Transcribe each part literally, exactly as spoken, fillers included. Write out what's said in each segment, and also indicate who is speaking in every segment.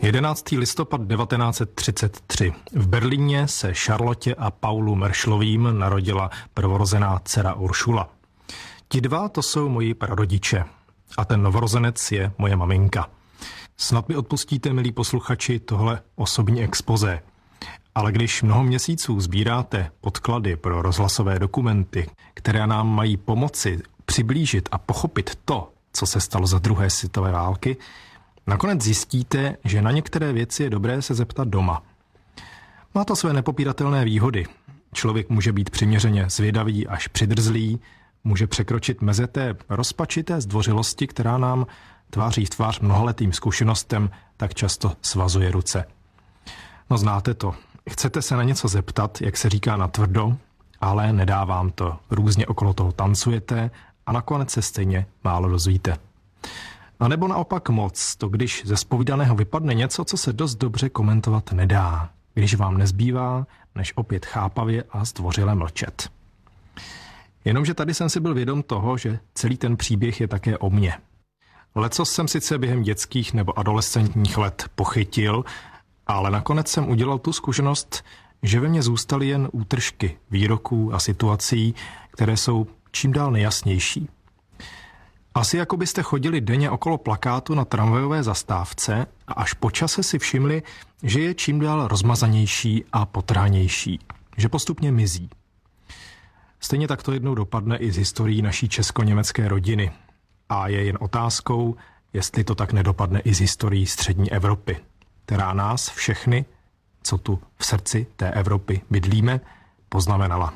Speaker 1: jedenáctého listopadu devatenáct set třicet tři. V Berlíně se Charlotte a Paulu Meršlovým narodila prvorozená dcera Uršula. Ti dva to jsou moji prarodiče a ten novorozenec je moje maminka. Snad mi odpustíte, milí posluchači, tohle osobní expozé. Ale když mnoho měsíců sbíráte podklady pro rozhlasové dokumenty, které nám mají pomoci přiblížit a pochopit to, co se stalo za druhé světové války, nakonec zjistíte, že na některé věci je dobré se zeptat doma. Má to své nepopíratelné výhody. Člověk může být přiměřeně zvědavý až přidrzlý, může překročit meze té rozpačité zdvořilosti, která nám tváří v tvář mnohaletým zkušenostem tak často svazuje ruce. No znáte to. Chcete se na něco zeptat, jak se říká natvrdo, ale nedá vám to. Různě okolo toho tancujete a nakonec se stejně málo dozvíte. A nebo naopak moc, to když ze zpovídaného vypadne něco, co se dost dobře komentovat nedá, když vám nezbývá, než opět chápavě a zdvořile mlčet. Jenomže tady jsem si byl vědom toho, že celý ten příběh je také o mně. Lecos jsem sice během dětských nebo adolescentních let pochytil, ale nakonec jsem udělal tu zkušenost, že ve mně zůstaly jen útržky výroků a situací, které jsou čím dál nejasnější. Asi jako byste chodili denně okolo plakátu na tramvajové zastávce a až po čase si všimli, že je čím dál rozmazanější a potrhanější, že postupně mizí. Stejně tak to jednou dopadne i z historií naší česko-německé rodiny. A je jen otázkou, jestli to tak nedopadne i z historií střední Evropy, která nás všechny, co tu v srdci té Evropy bydlíme, poznamenala.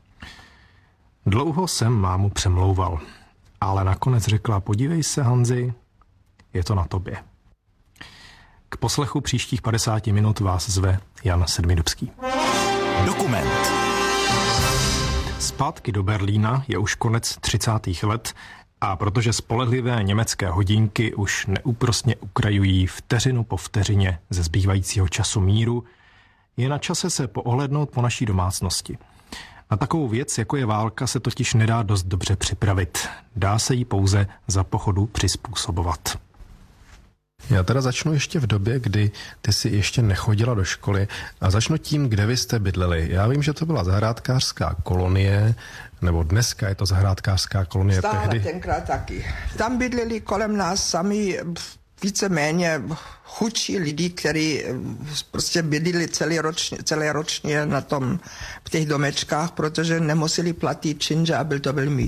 Speaker 1: Dlouho jsem mámu přemlouval, ale nakonec řekla, podívej se, Hanzi, je to na tobě. K poslechu příštích padesáti minut vás zve Jan Sedmidubský.
Speaker 2: Dokument.
Speaker 1: Zpátky do Berlína je už konec třicátých let a protože spolehlivé německé hodinky už neúprosně ukrajují vteřinu po vteřině ze zbývajícího času míru, je na čase se poohlednout po naší domácnosti. Na takovou věc, jako je válka, se totiž nedá dost dobře připravit. Dá se jí pouze za pochodu přizpůsobovat.
Speaker 3: Já teda začnu ještě v době, kdy ty si ještě nechodila do školy a začnu tím, kde vy jste bydleli. Já vím, že to byla zahrádkářská kolonie, nebo dneska je to zahrádkářská kolonie.
Speaker 4: Stále
Speaker 3: tehdy.
Speaker 4: tenkrát taky. Tam bydleli kolem nás sami víceméně chudší lidi, kteří prostě bydleli celý ročně, celé ročně na tom, v těch domečkách, protože nemuseli platit činže a byl to velmi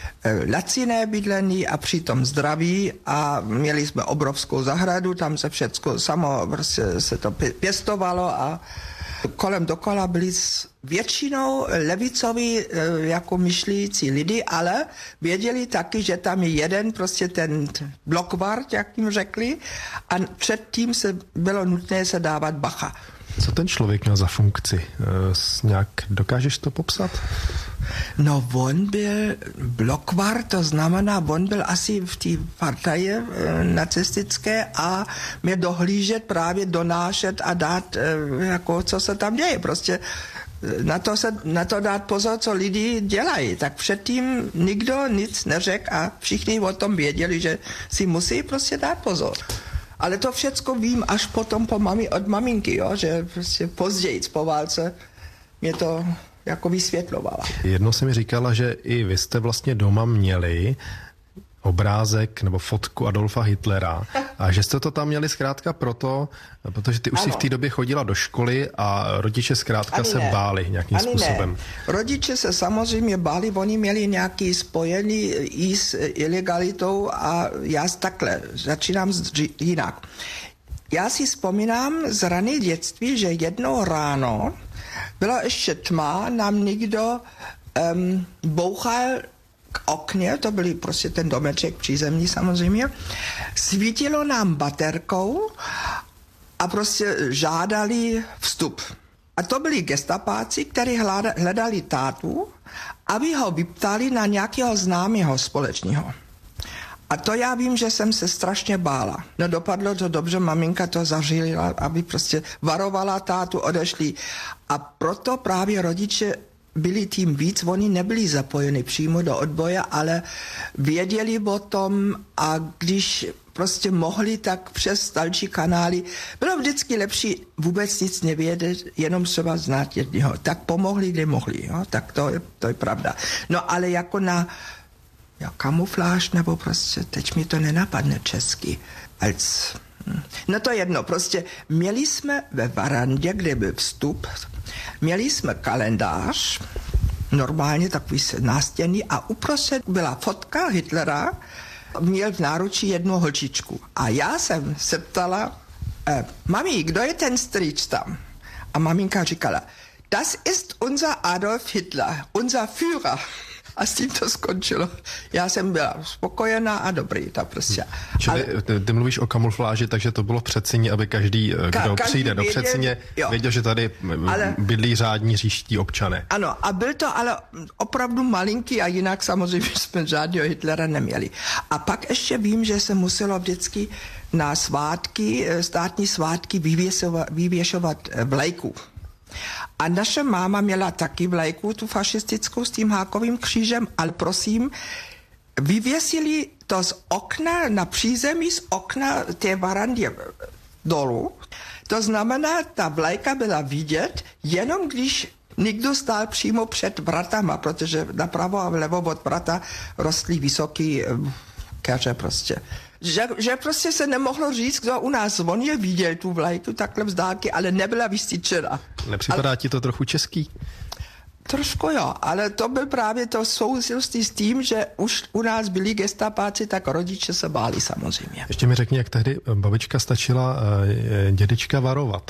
Speaker 4: laciné bydlení a přitom zdraví a měli jsme obrovskou zahradu, tam se všecko samo prostě se to pěstovalo a kolem dokola byli většinou levicoví jako myšlící lidi, ale věděli taky, že tam je jeden prostě ten blokvart, jak jim řekli, a předtím se bylo nutné se dávat bacha.
Speaker 3: Co ten člověk měl za funkci? Nějak dokážeš to popsat?
Speaker 4: No, on byl blokvar, to znamená, on byl asi v té partaji nacistické a měl dohlížet, právě donášet a dát, jako, co se tam děje. Prostě na to, se, na to dát pozor, co lidi dělají. Tak předtím nikdo nic neřekl a všichni o tom věděli, že si musí prostě dát pozor. Ale to všecko vím až potom po mami, od maminky, jo, že prostě později po válce mě to jako vysvětlovala.
Speaker 3: Jednou se mi říkala, že i vy jste vlastně doma měli obrázek nebo fotku Adolfa Hitlera a že jste to tam měli zkrátka proto, protože ty už ano. si v té době chodila do školy a rodiče zkrátka
Speaker 4: Ani
Speaker 3: se
Speaker 4: ne.
Speaker 3: báli nějakým
Speaker 4: Ani
Speaker 3: způsobem.
Speaker 4: Ne. Rodiče se samozřejmě báli, oni měli nějaký spojený i s ilegalitou a já takhle začínám jinak. Já si vzpomínám z raného dětství, že jednou ráno byla ještě tma, nám někdo um, bouchal k okně, to byl prostě ten domeček přízemní samozřejmě, svítilo nám baterkou a prostě žádali vstup. A to byli gestapáci, kteří hledali tátu, aby ho vyptali na nějakého známého společného. A to já vím, že jsem se strašně bála. No dopadlo to dobře, maminka to zařídila, aby prostě varovala tátu, odešli. A proto právě rodiče byli tím víc, oni nebyli zapojeni přímo do odboje, ale věděli o tom a když prostě mohli, tak přes další kanály. Bylo vždycky lepší vůbec nic nevědět, jenom třeba znát jedného. Tak pomohli, kde mohli, jo? Tak to je, to je pravda. No ale jako na ja, kamufláž, nebo prostě, teď mi to nenapadne česky, als... No to jedno, prostě měli jsme ve varandě, kde byl vstup, měli jsme kalendář, normálně takový nástěnný a uprostřed byla fotka Hitlera, měl v náručí jednu holčičku. A já jsem se ptala, eh, mami, kdo je ten strýč tam? A maminka říkala, das ist unser Adolf Hitler, unser Führer. A s tím to skončilo. Já jsem byla spokojená a dobrý, to prostě.
Speaker 3: Čili ale, ty, ty mluvíš o kamufláži, takže to bylo v Přecině, aby každý, kdo ka, každý přijde věděl, do Přecině, jo. věděl, že tady ale, bydlí řádní říští občané.
Speaker 4: Ano, a byl to ale opravdu malinký a jinak samozřejmě jsme žádného Hitlera neměli. A pak ještě vím, že se muselo vždycky na svátky, státní svátky vyvěšovat, vyvěšovat vlajku. A naše máma měla taky vlajku, tu fašistickou s tím hákovým křížem, ale prosím, vyvěsili to z okna na přízemí, z okna té varandy dolů. To znamená, ta vlajka byla vidět, jenom když někdo stál přímo před vratama, protože napravo a vlevo od vrata rostly vysoký keře prostě. Že, že prostě se nemohlo říct, kdo u nás zvoně viděl tu vlajku takhle vzdálky, ale nebyla vystyčena.
Speaker 3: Nepřipadá
Speaker 4: ale,
Speaker 3: ti to trochu český?
Speaker 4: Trošku jo, ale to byl právě to souvislosti s tím, že už u nás byli gestapáci, tak rodiče se báli samozřejmě.
Speaker 3: Ještě mi řekni, jak tehdy babička stačila dědečka varovat.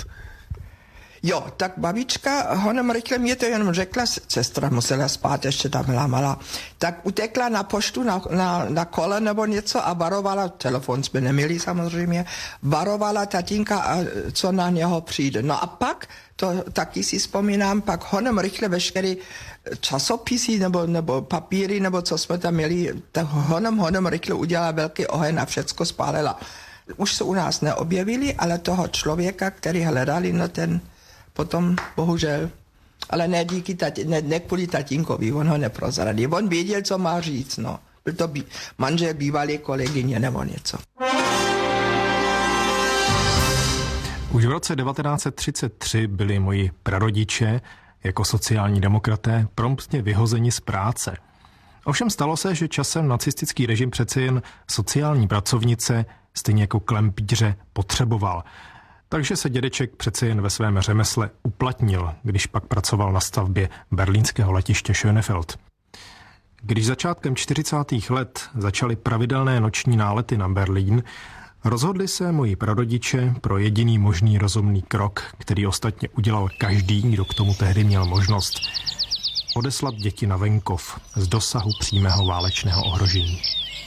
Speaker 4: Jo, tak babička honem rychle mě to jenom řekla, sestra musela spát, ještě tam byla malá, tak utekla na poštu na, na, na kole nebo něco a varovala, telefon jsme neměli samozřejmě, varovala tatínka, co na něho přijde. No a pak, to taky si vzpomínám, pak honem rychle veškeré časopisy nebo, nebo papíry, nebo co jsme tam měli, tak honem, honem rychle udělala velký oheň a všecko spálila. Už se u nás neobjevili, ale toho člověka, který hledali, no ten potom, bohužel, ale ne díky tati, ne, ne kvůli tatínkovi, on ho neprozradil. On věděl, co má říct, no. Byl to bí, manžel bývalé kolegyně nebo něco.
Speaker 1: Už v roce devatenáct set třicet tři byli moji prarodiče jako sociální demokraté promptně vyhozeni z práce. Ovšem stalo se, že časem nacistický režim přece jen sociální pracovnice, stejně jako klempíře, potřeboval. Takže se dědeček přece jen ve svém řemesle uplatnil, když pak pracoval na stavbě berlínského letiště Schönefeld. Když začátkem čtyřicátých let začaly pravidelné noční nálety na Berlín, rozhodli se moji prarodiče pro jediný možný rozumný krok, který ostatně udělal každý, kdo k tomu tehdy měl možnost. Odeslat děti na venkov z dosahu přímého válečného ohrožení.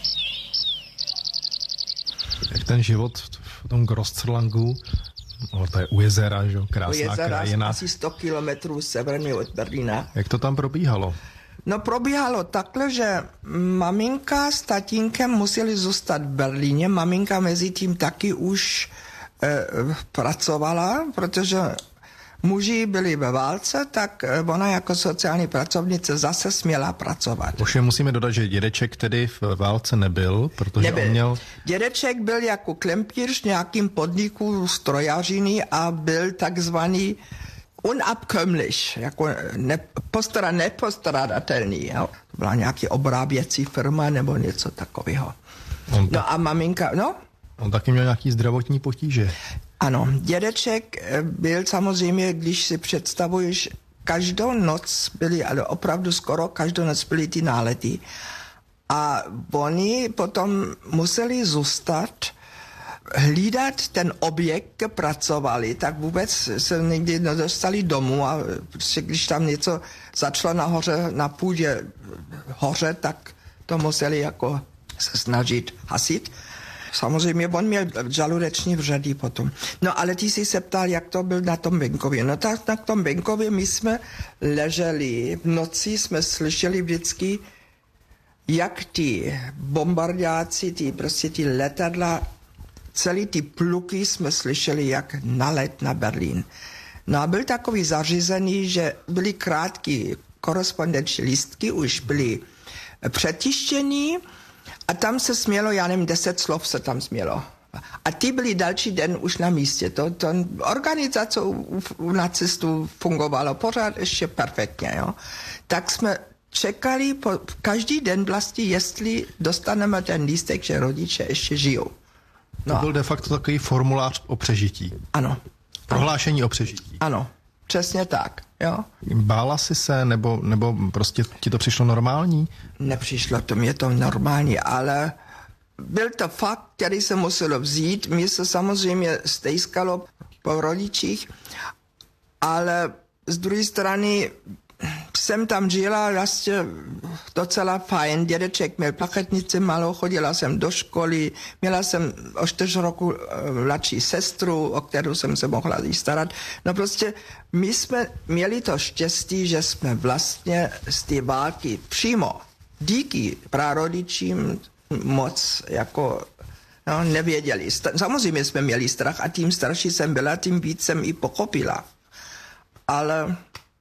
Speaker 3: Jak ten život v tom Großzerlangu, no, to je u jezera, že? Krásná
Speaker 4: u jezera,
Speaker 3: krajina.
Speaker 4: Asi sto kilometrů severně od Berlína.
Speaker 3: Jak to tam probíhalo?
Speaker 4: No probíhalo takhle, že maminka s tatínkem museli zůstat v Berlíně. Maminka mezi tím taky už e, pracovala, protože muži byli ve válce, tak ona jako sociální pracovnice zase směla pracovat.
Speaker 3: Už musíme dodat, že dědeček tedy v válce nebyl, protože
Speaker 4: nebyl.
Speaker 3: on měl...
Speaker 4: Dědeček byl jako klempíř v nějakým podniku strojařiny a byl takzvaný unabkömmlich, jako nepostara, nepostradatelný. Jo? To byla nějaký obráběcí firma nebo něco takového.
Speaker 3: On
Speaker 4: no ta... a maminka, no?
Speaker 3: On taky měl nějaký zdravotní potíže.
Speaker 4: Ano, dědeček byl samozřejmě, když si představuješ, každou noc byly, ale opravdu skoro každou noc byly ty nálety. A oni potom museli zůstat, hlídat ten objekt, pracovali, tak vůbec se nikdy nedostali domů a když tam něco začalo nahoře, na půdě hoře, tak to museli jako se snažit hasit. Samozřejmě on měl žaludeční vředy potom. No ale ty jsi se ptal, jak to byl na tom venkově. No tak na tom venkově my jsme leželi, v noci jsme slyšeli vždycky, jak ty bombardáci, ty prostě ty letadla, celý ty pluky jsme slyšeli, jak nalet na Berlín. No a byl takový zařízený, že byly krátké korespondenční lístky, už byly přetištění A tam se smělo, já nevím, deset slov se tam smělo. A ty byli další den už na místě. To, to organizace u, u nacistů fungovalo pořád ještě perfektně. Jo? Tak jsme čekali po, každý den vlastně, jestli dostaneme ten lístek, že rodiče ještě žijou.
Speaker 3: No. To byl de facto takový formulář o přežití.
Speaker 4: Ano.
Speaker 3: Prohlášení o přežití.
Speaker 4: Ano, přesně tak. Jo?
Speaker 3: Bála jsi se, nebo, nebo prostě ti to přišlo normální?
Speaker 4: Nepřišlo to, mě to normální, ale byl to fakt, který se muselo vzít. Mě se samozřejmě stejskalo po rodičích, ale z druhé strany jsem tam žila vlastně docela fajn. Dědeček měl plachetnici malou, chodila jsem do školy, měla jsem o čtyř roku mladší sestru, o kterou jsem se mohla jí starat. No prostě my jsme měli to štěstí, že jsme vlastně z té války přímo díky prarodičím moc jako no, nevěděli. Samozřejmě jsme měli strach a tím starší jsem byla, tím víc jsem i pochopila. Ale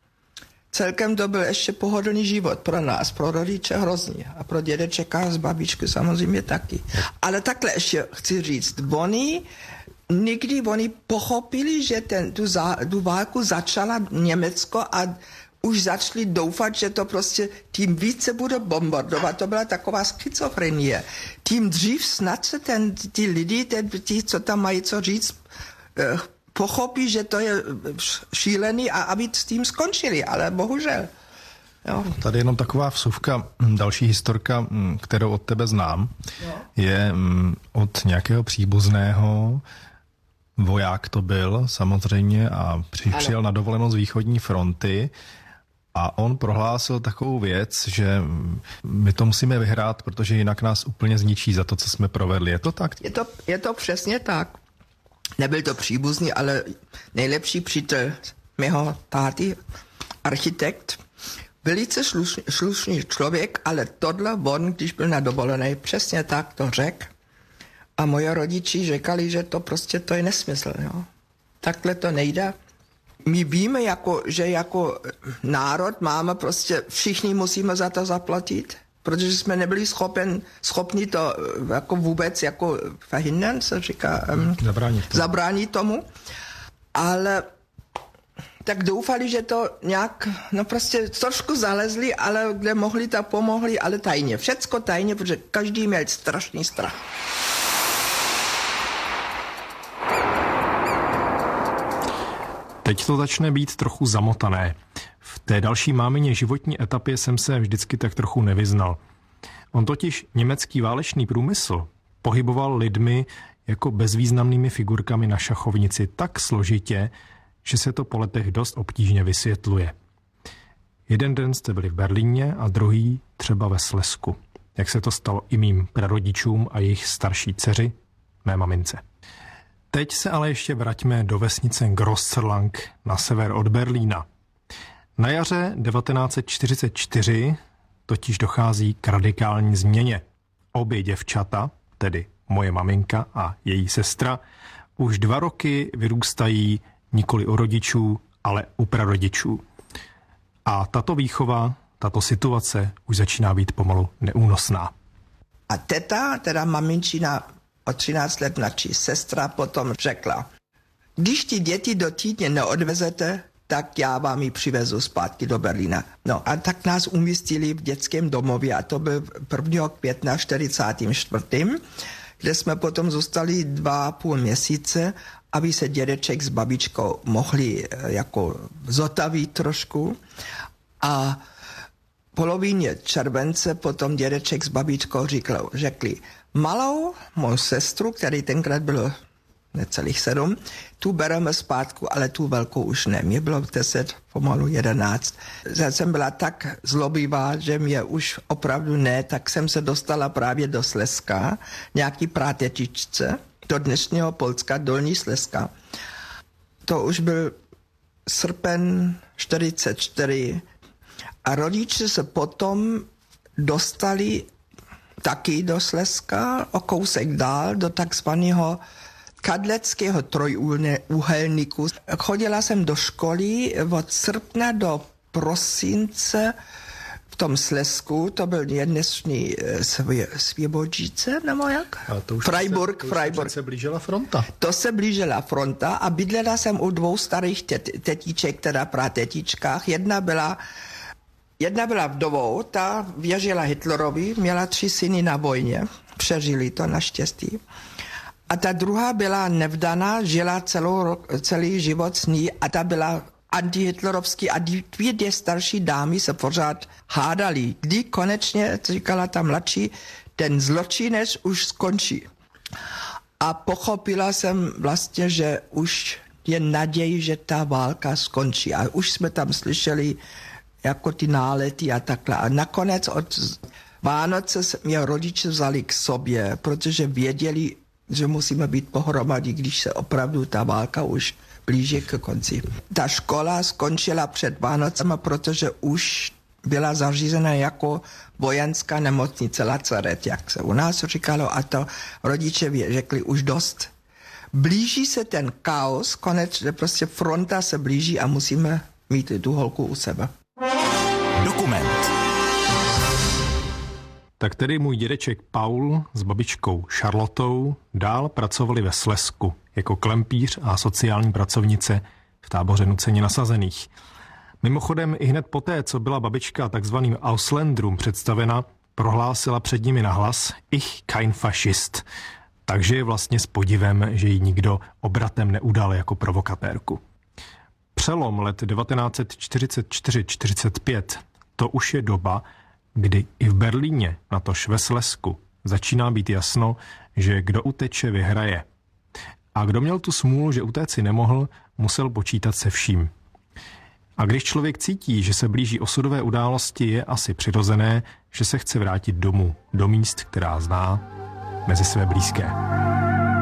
Speaker 4: celkem to byl ještě pohodlný život pro nás, pro rodiče hrozný a pro dědečeka z babičky samozřejmě taky. Ale takhle ještě chci říct, oni nikdy oni pochopili, že ten, tu, za, tu válku začala Německo a už začali doufat, že to prostě tím více bude bombardovat. To byla taková schizofrenie. Tím dřív snad se ten, ty lidi, ten, ti, co tam mají co říct, eh, pochopí, že to je šílený a aby s tím skončili, ale bohužel. Jo.
Speaker 3: Tady jenom taková vsuvka, další historka, kterou od tebe znám, jo. je od nějakého příbuzného, voják to byl samozřejmě a při, přijel na dovolenou z východní fronty a on prohlásil takovou věc, že my to musíme vyhrát, protože jinak nás úplně zničí za to, co jsme provedli. Je to tak?
Speaker 4: Je to, je to přesně tak. Nebyl to příbuzný, ale nejlepší přítel mého táty, architekt, velice slušný, slušný člověk, ale tohle on, když byl na dovolené, přesně tak to řekl. A moje rodiči řekali, že to prostě to je nesmysl. Jo. Takhle to nejde. My víme, jako, že jako národ máme prostě, všichni musíme za to zaplatit, protože jsme nebyli schopen, schopni to jako vůbec jako verhindern, se říká, um,
Speaker 3: zabránit, tomu.
Speaker 4: zabránit tomu. Ale tak doufali, že to nějak, no prostě trošku zalezli, ale kde mohli, tak pomohli, ale tajně. Všecko tajně, protože každý měl strašný strach.
Speaker 1: Teď to začne být trochu zamotané. V té další mámině životní etapě jsem se vždycky tak trochu nevyznal. On totiž německý válečný průmysl pohyboval lidmi jako bezvýznamnými figurkami na šachovnici tak složitě, že se to po letech dost obtížně vysvětluje. Jeden den jste byli v Berlíně a druhý třeba ve Slezsku. Jak se to stalo i mým prarodičům a jejich starší dceři, mé mamince. Teď se ale ještě vraťme do vesnice Grosserlang na sever od Berlína. Na jaře devatenáct set čtyřicet čtyři totiž dochází k radikální změně. Obě děvčata, tedy moje maminka a její sestra, už dva roky vyrůstají nikoli u rodičů, ale u prarodičů. A tato výchova, tato situace už začíná být pomalu neúnosná.
Speaker 4: A teta, teda maminčina o třináct let mladší sestra, potom řekla, když ty děti do týdně neodvezete, tak já vám ji přivezu zpátky do Berlína. No a tak nás umístili v dětském domově a to byl prvního května čtyřicátým čtvrtým kde jsme potom zůstali dva a půl měsíce, aby se dědeček s babičkou mohli jako zotavit trošku. A v polovině července potom dědeček s babičkou řekl, řekli, malou mou sestru, který tenkrát bylo necelých sedm, tu bereme zpátku, ale tu velkou už ne. Mě bylo deset, pomalu jedenáct. Já jsem byla tak zlobivá, že mě už opravdu ne, tak jsem se dostala právě do Slezska, nějaký prátetičce, do dnešního Polska, Dolní Slezska. To už byl srpen čtyřicet čtyři a rodiče se potom dostali taky do Slezska, o kousek dál, do takzvaného kadleckého trojúhelníku. Chodila jsem do školy od srpna do prosince v tom Slezsku, to byl dnešní Svěbožice, nebo jak?
Speaker 3: A to už
Speaker 4: Freiburg,
Speaker 3: se, to
Speaker 4: Freiburg.
Speaker 3: se blížila fronta.
Speaker 4: To se blížila fronta a bydlela jsem u dvou starých tet, tetíček, teda pratetičkách. Jedna byla, jedna byla vdovou, ta věřila Hitlerovi, měla tři syny na vojně, přežili to naštěstí. A ta druhá byla nevdaná, žila celou, celý život s ní a ta byla antihitlerovský a dvě, dvě starší dámy se pořád hádali. Kdy konečně, říkala ta mladší, ten zločinec už skončí. A pochopila jsem vlastně, že už je naděj, že ta válka skončí. A už jsme tam slyšeli jako ty nálety a takhle. A nakonec od Vánoce mě rodiče vzali k sobě, protože věděli, že musíme být pohromadě, když se opravdu ta válka už blíží k konci. Ta škola skončila před Vánocema, protože už byla zařízena jako vojenská nemocnice, lazaret, jak se u nás říkalo, a to rodiče řekli už dost. Blíží se ten chaos, konečně prostě fronta se blíží a musíme mít tu holku u sebe.
Speaker 2: Dokument.
Speaker 1: Tak tedy můj dědeček Paul s babičkou Charlotou dál pracovali ve Slezsku jako klempíř a sociální pracovnice v táboře nuceně nasazených. Mimochodem i hned poté, co byla babička takzvaným Ausländrům představena, prohlásila před nimi nahlas Ich kein Faschist. Takže je vlastně s podivem, že ji nikdo obratem neudal jako provokatérku. Přelom let devatenáct set čtyřicet čtyři čtyřicet pět, to už je doba, kdy i v Berlíně, natož ve Slezsku, začíná být jasno, že kdo uteče, vyhraje. A kdo měl tu smůlu, že utéci nemohl, musel počítat se vším. A když člověk cítí, že se blíží osudové události, je asi přirozené, že se chce vrátit domů, do míst, která zná, mezi své blízké.